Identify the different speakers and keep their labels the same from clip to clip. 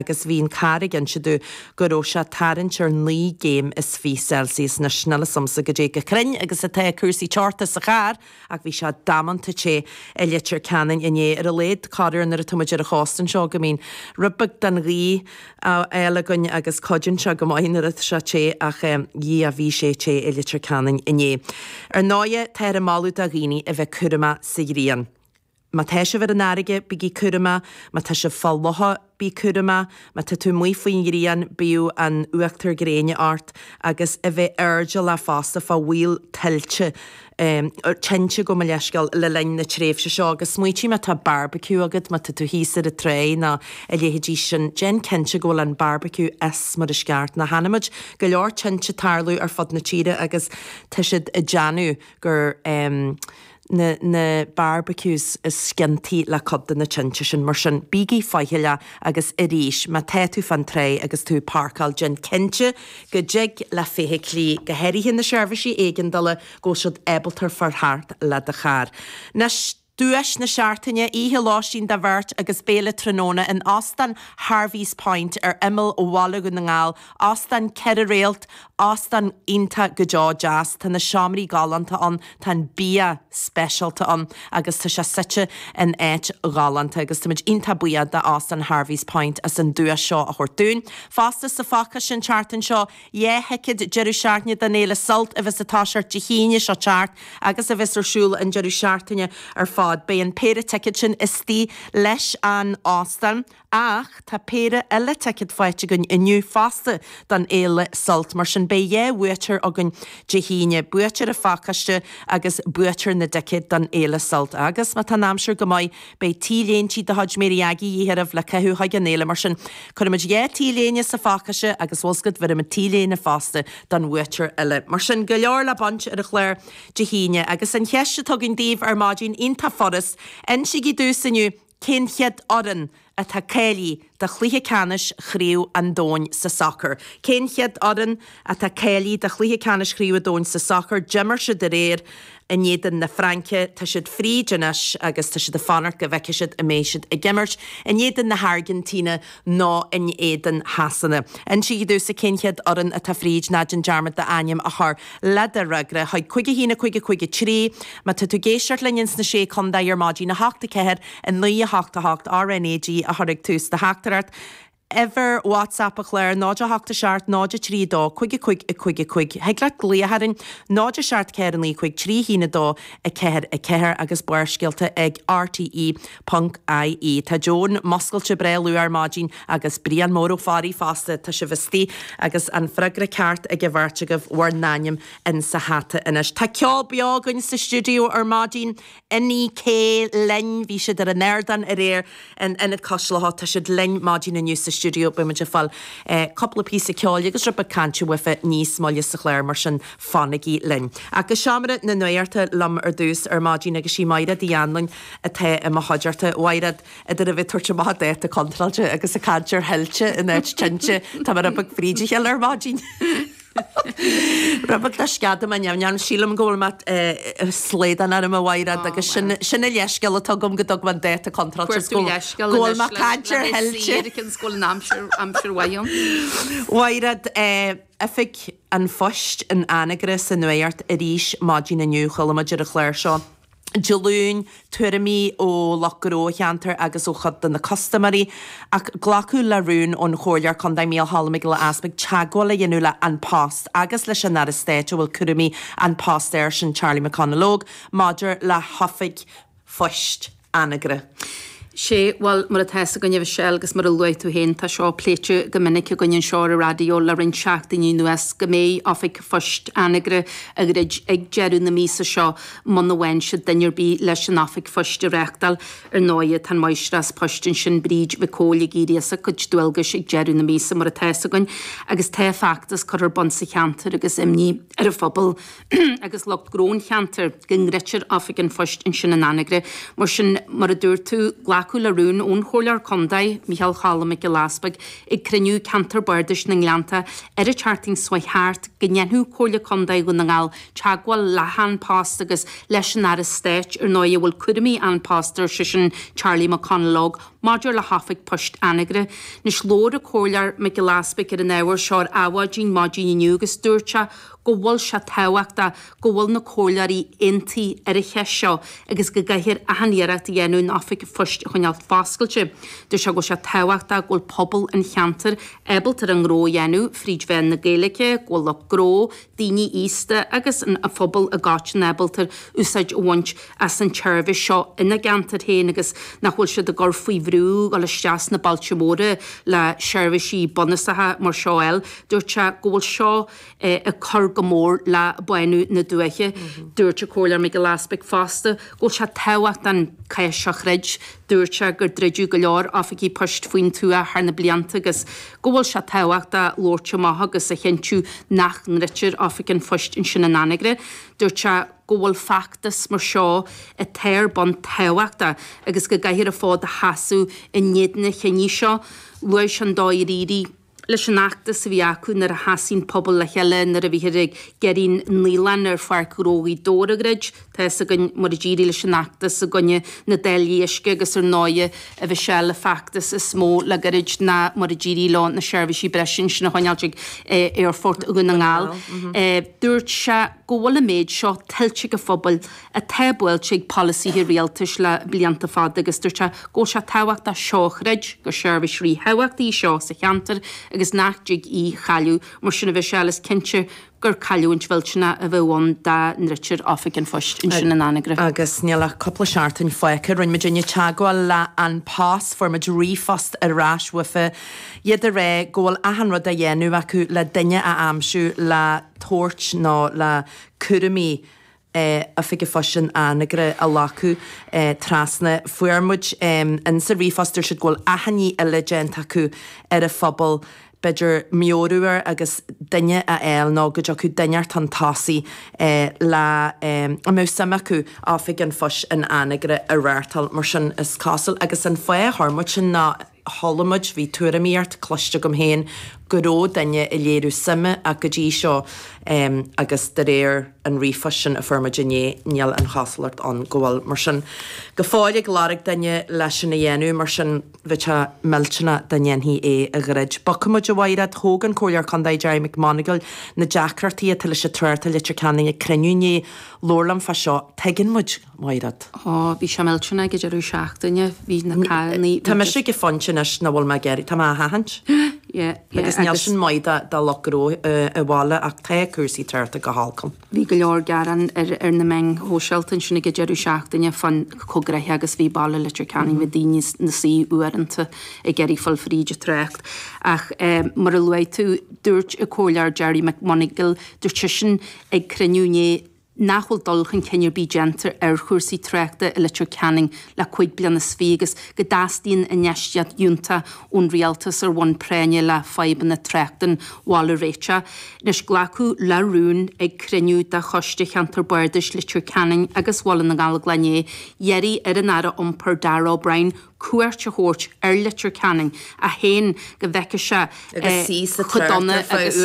Speaker 1: agus bhín carrigan siadú goró se tarintir ní géim is fí Celsius na snella samsa go dé go crin agus a te cuasaí charta sa char ag bhí se damananta sé I litir canan iné ar a léad cáir ar a tuidir a chástan seo go mín rubag den rí eilegann agus codin se go mainar a se té ach dhí a bhí sé té I litir canan iné. Ar náide teir a máú a ghine a bheith curama sa ghrían. Ma te se ver an aige bigi curama, ma te se fallloha bí curama, ma te tú mui faoin grían bíú an uachtar gréine art agus a bheith urge le fásta fá bhíl tiltte tente go leiscail le lein na tréf se seo agus smuotí me tá barbecue agad ma te tú hísar a tré na a léhédí sin gen cente go an barbecue es mar a sceart na hanimiid go leor tente tarlú ar fod na tíre agus te siad a Janu gur na barbecues is sciantí le codda na tinte sin mar sin bígaí faitheile agus I ríis ma te tú fan tré agus tú parcal gen cente go jig le féhe clí go heirí na serviceí éigen dala go siad ebaltar farthart le de char. Dúis na seaartaine ihe láisín de bhirt agus béle tróna in Astan Harvey's Point ar imil ó bhálagu na ngáil, Astan ceir réalt, Astan ínta go dá jazz tá na seamraí galanta an tan bia specialta an agus tá se site in éit galanta agus táid ínta buiad de Astan Harvey's Point as an dúis seo a chuirtún. Fásta sa facha sin chartan seo, heicid jeú seaartne den éile salt a bheits atá seart de híine seo teart agus a bheits arsúil an jeú seaartaine ar fád be an péire ticket sin is tí leis an Astan ach tá péire eile ticket fáite gunn inniu fásta dan éile salt mar sin be bhuitir agan de híine buitir a facaiste agus buitir na decid dan éile salt agus ma tá námsir go maiid be tíléntí de haid méri agi íherh le ceú ha gan éile mar sin chuimiid tíléine sa facaise agus bhosgad bhar a tíléine fásta dan buitir eile mar sin go leor le bant ar a chléir de híine agus an cheiste tugann díomh ar mádín ínta forras en si gi dúsaniu cénchiad oran a tá céilí de chluthe canis chríú an dóin sa soccer. Cénchiad oran a tá céilí de chluthe canis chríú a dóin sa soccer, Jimmer se de réir in éidir na Franke tá siad frídenis agus tá siad a fanart go bheice siad a méisiid a gimmert in éidir na Argentína ná in éidir hasanna. En si dú sa cénchiad oran a tá fríd na an jarmad de aim a th leda ragre haid chuige hína chuige trí, ma tá tú géisiart leins na sé chun ar mádí na hachta ceir in nu a hachta RNAG a thurig tús de hachtarart. Ever WhatsApp a chléir náide hachta seart náide trí dó chuige. Heag le léharin náide seart cean lí chuig trí hína dó a ceir agus buircéalta ag RTE.ie. Tá Joan moscailte breú ar mádín agus bríon mór ó fáí fásta tá se bhistí agus an freigra ceart ag bhharrte go bhhar náim in sa hata inis. Tá ceol beágann sa studioú ar mádín iní cé lein bhí si ar a nerdan a réir in inad coslatá tá siad lein mádín aniu sa studio be man fall couple pí ceáil agus rub a canú wife níos máile sa chléir mar sin fannigí linn. Agus seamara na nuirta lam ar dús ar mádín agus sí maire díanlainn a the a haidirta wairad idir a bheith tuirte má déit a contralte agus a cantir heilte in éit tinte tá mar a bag frídí heall ar mádín. Rabbat le sceada man neamneam sílam ggóil mat slédan ar am bhairad agus sinna leisceil atá gom go dog man déit a contralte ggóil má cantir heilte
Speaker 2: cin scóil an amsir waim.
Speaker 1: Wairad efik an foist an anagre san nuirt a ríis mádín aniu cholamaidir a chléir seo. Jolún tuairimí ó lochró cheantar agus ó chud na customarí ach ghlacu le rún ón chóilear chun daimíal hallamig le asmig teaghála dhéanú le an post agus leis an ar a stéite bhfuil cuirimí an post air sin Charlie McConnell Maidir le hofig foist anagre.
Speaker 2: sé bhil mar a theasta go neh sell agus mar a luú hen tá seo pléite go minic gonn seo a radio le rinn seachtaí nuas go mé áfik first anagre a ag jeú na mísa seo man na bhain se dainir bí leis an áfik first reachtal ar náiad tan maistras postin sin bríd be cóla íriasa go dúilgus ag jeú na mísa mar a theasta gon agus te factas chu ar bon sa cheantar agus imní ar a fphobal agus locht grón cheantar gin ritir áfik an first in sin an anagre mar sin mar a dúir tú Glacu le rún ón chóilear condaid Michael Challam ag Glasbag ag criniú cantar bardis na Nglanta ar a charting swaithart gnéanú chóile condaid go na ngáil teagháil lehan pást agus leis an ar a stéit ar náide bhfuil cuirimí an pástar sin Charlie McConnell Maidir le hafaigh post anigre, na slór a cólar me go láspaig ar an éhar seoir áhaidín mádín inniugus dúirte, go bhfuil se táhaachta go bhfuil na cólarí intí ar a cheisio agus go gaithir ahanníireachta dhéanú náfaigh fust chuneal fáscailte. Dúir se go se táhaachta ghfuil pobl an cheantar ebaltar an gró dhéanú fríd bhein na Gaeilge, ghfuil le gró, daoine ísta agus a phobal a gáin ebaltar úsáid bhaint as an teirbhís seo ina gantar héin agus nach bhfuil se de gur faoi bhrú go le steas na Baltimóra le seirbhísí bonasathe mar seoil. Dúirt se go bhfuil seo a chur go mór le buinú na duaiche, dúirte cólar me go láspaig fásta, ghfuil se táhacht an caiis seachreid, dúirte gur dreidú go leor áfaigh í post faoin tú a thar na blianta agus go bhfuil se táhacht a lórte maithe agus a cheintú nach an ritir áfaigh an fust in sin an anigre. Dúirte go bhfuil factas mar seo a téir bon táhaachta agus go gaithir a fád a hasú in néadna chení seo, luis an dáiríí leis an achta sa bhí acu nar a hasín pobl le cheile nar a bhíhirig gerín nílan ar farcúróí dóragreid, tá a gon mar a ddírí leis an achta sa gonne na déilíisce agus ar náide a bheith se le factas is smó le garid na mar a ddírí lá na seirbhísí bresin sin na háinealteigh ar fort a gun na ngáil. Dúirt se go bhfuil a méid seo tiltte go phobal a taibhfuilteigh policy hir réaltais le blianta fad agus dúirt se go se táhacht a seochreid go seirbhísí hahaachtaí seo sa cheantar agus nachdig í chaú mar sinna bheith selas cinse gur caiúint bhiltena a bhháin da nritir áfaigh an fust in sin an anigre.
Speaker 1: Agus níl a coppla seartain foice roinn Virginia teagháil le an pás formid rífast a rás wife iad a ré ggóil ahanrad a dhéanú acu le duine a amsú le tóirt ná le curamí a fiige fosin anigre a lacu trasna fuarmuid in sa rífastar siad ghfuil ahaní a legend acu ar a phobal beidir miorúar agus duine a eil ná go acu daineart an tásaí le a mú sam acu áfaigh an fos an anigre a réirtal mar sin is cásil agus an foié harmuid sin ná Hollywood hí tuairimíart cloiste gom héin goró daine i léirú sama a go dtí seo agus de réir an rífasin a forma dinné níl an chasalart an gohfuil mar sin go fáide gláric daine leis sin na dhéanú mar sin bhíte milltena danéhí a grid. Bacuid a bhaad thógan cóir chundaid Jerry McMonigal na Jackartí a tuile se tuirta litir canning a cruniuné lórlam fa seo tegin muid maiad.
Speaker 2: Bhí se milltena go dearú seachtaine hí na cánaí.
Speaker 1: Tá me si go fontin na bhfuil me geirí tá hahant? Agus níl sin maid dá lochró a bhála ach té cuasaí tuirta go hálcom.
Speaker 2: Bhí go leor garan ar na meng hóseiltain sinna go dearú seachtaine fan cograithe agus bhí bailla litir canning bhí daoine na sí uaireanta i geirí fol fríide trecht. Ach mar a luid tú dúirt a cólear Jerry McMonigal dúirt sin ag cruniuné nachhol dulchan cenneir bí gentar ar chuirsaí trechta i litir canning le chuid bliana svígus go dastíon a neistead dúnta ón rialtas ar bhain préine le faiban na trechtan bhála réite. Nes ghlacu lerún ag cruniú de choiste cheantar buirdeis litir canning agus bhála na gála glené dhéirí ar an ara ompar Darragh O'Brien cuairt a chóirt ar litir canning a héin go bheice se chudonna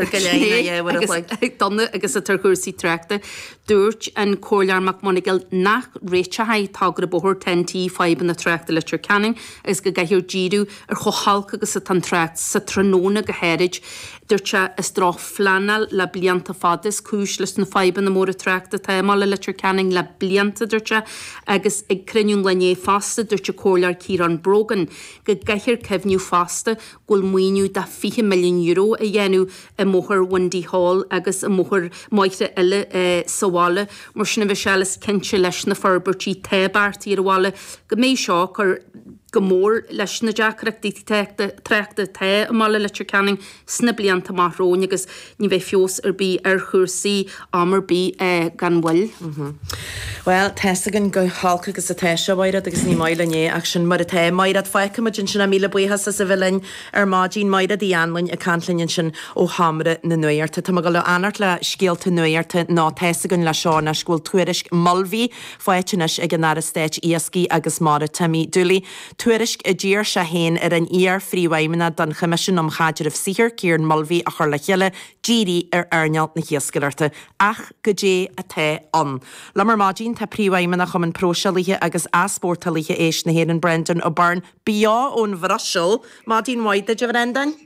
Speaker 2: agus a turcúsaí trechta. Dúirt an cólear McMonigal nach réite haid tágur a bóthir 10tí faiban na trechta litir canning agus go gaithir díú ar chohalca agus a tan trecht sa tróna go héirid. Dúirt se is drá flanal le blianta fadas cúis leis na faiban na móra trechta téála litir canning le blianta dúirte agus ag cruniún lené fasta dúirte cólear Ciarán Brogan go gaithir cefniú fasta ghfuil muoinú de 20 milliún euro a dhéanú a móthir Wendy Hall agus a móthir maite eile sahála mar sinna bheith selas cinse leis na forbertí tébartí ar bhála go méid seo chur go mór leis na Jackartí trechta té mála litir canning sna blianta marróin agus ní bheith fios ar bí ar chuirsaí amar bí gan bhfuil.
Speaker 1: Well, tegan go hálca agus a teise bhaide agus ní mailené ach sin mar a té maidad feice mar sin na míle buchas sa bhilinn ar mádín maidad í anlainn a canlainn sin ó hamra na nuirta. Tá go le anart le scéalta nuirta ná tegan le seán na scoil tuairis malbhí foiitinis ag an air stéit ESC agus mar tamí dúlaí tuairisc a ddír se héin ar an íar fríomhaimena don chuimiisiún am chaidir sihir Ciaran Mulvey a chuir le cheile dírí ar airnealt na hiascairta ach go dé a the an. Lamar mádín tá príomhaimena chum an prósealaithe agus aspórtalaithe éis na héan Brendan O'Byrne bíá ón bhrasiil mádín waide de bhrendan?